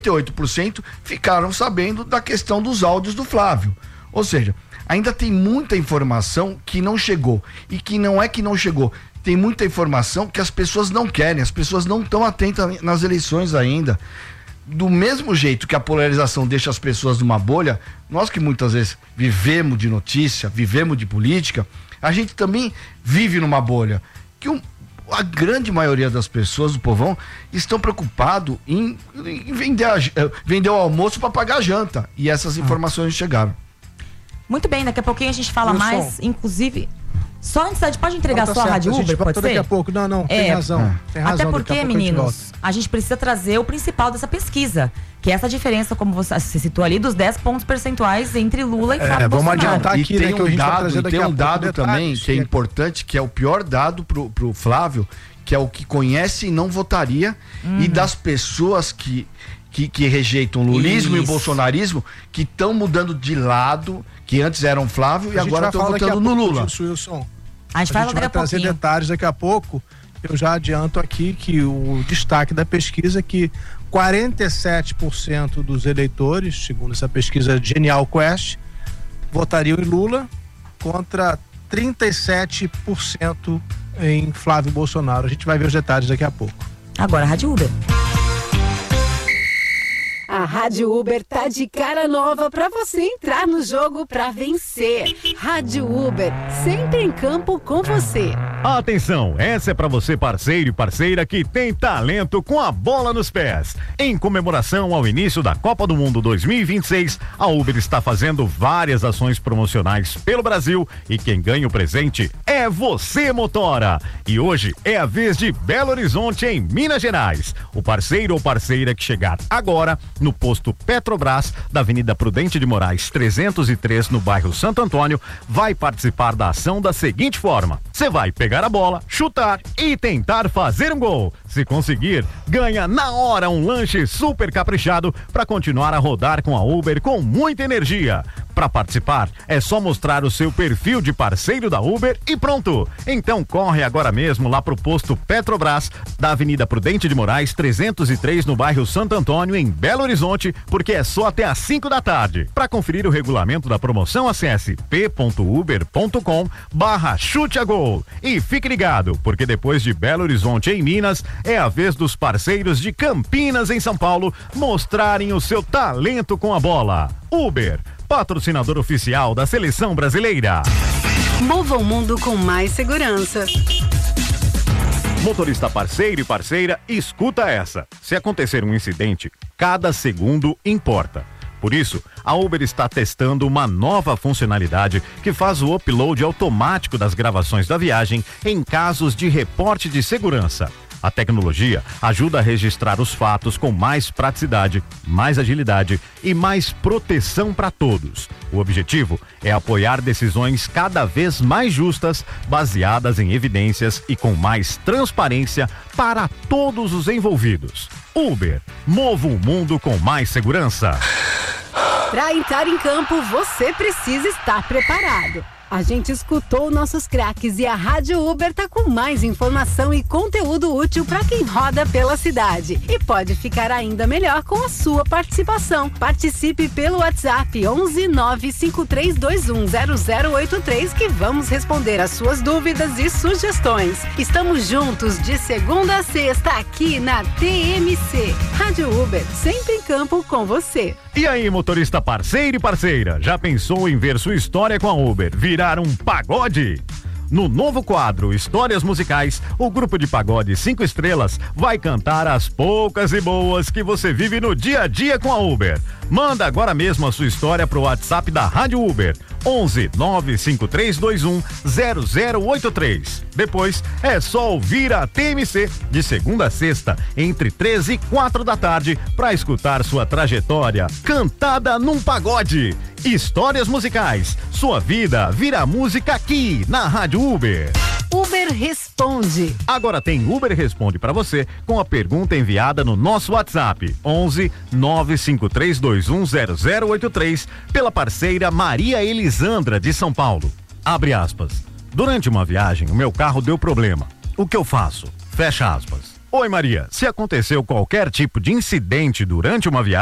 98% ficaram sabendo da questão dos áudios do Flávio. Ou seja, ainda tem muita informação que não chegou. E que não é que não chegou. Tem muita informação que as pessoas não querem, as pessoas não estão atentas nas eleições ainda. Do mesmo jeito que a polarização deixa as pessoas numa bolha, nós que muitas vezes vivemos de notícia, vivemos de política, a gente também vive numa bolha. Que a grande maioria das pessoas do povão estão preocupados em vender o almoço para pagar a janta. E essas informações chegaram. Muito bem, daqui a pouquinho a gente fala mais, inclusive... Só antes, pode entregar sua rádio Uber, pode ser? Daqui a pouco, não, tem razão. Tem razão. Até porque, meninos, a gente precisa trazer o principal dessa pesquisa, que é essa diferença, como você citou ali, dos 10 pontos percentuais entre Lula e Flávio Bolsonaro. Vamos adiantar aqui, né, que a gente vai trazer daqui a pouco. Tem um dado também que é importante, que é o pior dado pro Flávio, que é o que conhece e não votaria, e das pessoas que rejeitam o lulismo e o bolsonarismo, que estão mudando de lado, que antes eram Flávio e agora estão votando no Lula. Wilson. A gente vai trazer detalhes daqui a pouco. Eu já adianto aqui que o destaque da pesquisa é que 47% dos eleitores, segundo essa pesquisa Genial Quest, votariam em Lula contra 37% em Flávio Bolsonaro. A gente vai ver os detalhes daqui a pouco. Agora a Rádio Uber. A Rádio Uber tá de cara nova pra você entrar no jogo pra vencer. Rádio Uber, sempre em campo com você. Atenção, essa é pra você, parceiro e parceira que tem talento com a bola nos pés. Em comemoração ao início da Copa do Mundo 2026, a Uber está fazendo várias ações promocionais pelo Brasil e quem ganha o presente é você, motora. E hoje é a vez de Belo Horizonte, em Minas Gerais. O parceiro ou parceira que chegar agora no posto Petrobras da Avenida Prudente de Moraes 303, no bairro Santo Antônio, vai participar da ação da seguinte forma: você vai pegar a bola, chutar e tentar fazer um gol. Se conseguir, ganha na hora um lanche super caprichado para continuar a rodar com a Uber com muita energia. Para participar, é só mostrar o seu perfil de parceiro da Uber e pronto. Então corre agora mesmo lá pro posto Petrobras da Avenida Prudente de Moraes 303, no bairro Santo Antônio, em Belo Horizonte, porque é só até às 5 da tarde. Para conferir o regulamento da promoção, acesse p.uber.com/chute-a-gol. E fique ligado, porque depois de Belo Horizonte em Minas, é a vez dos parceiros de Campinas em São Paulo mostrarem o seu talento com a bola. Uber, patrocinador oficial da Seleção Brasileira. Mova o mundo com mais segurança. Motorista parceiro e parceira, escuta essa. Se acontecer um incidente, cada segundo importa. Por isso, a Uber está testando uma nova funcionalidade que faz o upload automático das gravações da viagem em casos de reporte de segurança. A tecnologia ajuda a registrar os fatos com mais praticidade, mais agilidade e mais proteção para todos. O objetivo é apoiar decisões cada vez mais justas, baseadas em evidências e com mais transparência para todos os envolvidos. Uber, mova o mundo com mais segurança. Para entrar em campo, você precisa estar preparado. A gente escutou nossos craques e a Rádio Uber tá com mais informação e conteúdo útil para quem roda pela cidade. E pode ficar ainda melhor com a sua participação. Participe pelo WhatsApp 11 95321 0083 que vamos responder as suas dúvidas e sugestões. Estamos juntos de segunda a sexta aqui na TMC. Rádio Uber, sempre em campo com você. E aí, motorista parceiro e parceira, já pensou em ver sua história com a Uber virar um pagode? No novo quadro Histórias Musicais, o grupo de pagode 5 estrelas vai cantar as poucas e boas que você vive no dia a dia com a Uber. Manda agora mesmo a sua história pro WhatsApp da Rádio Uber, 11 95321 0083. Depois é só ouvir a TMC de segunda a sexta, entre 13 e 4 da tarde, para escutar sua trajetória cantada num pagode. Histórias Musicais, sua vida vira música aqui na Rádio Uber. Uber Responde. Agora tem Uber Responde para você com a pergunta enviada no nosso WhatsApp 11 95321 0083 pela parceira Maria Elisandra de São Paulo. Abre aspas. Durante uma viagem, o meu carro deu problema. O que eu faço? Fecha aspas. Oi Maria, se aconteceu qualquer tipo de incidente durante uma viagem,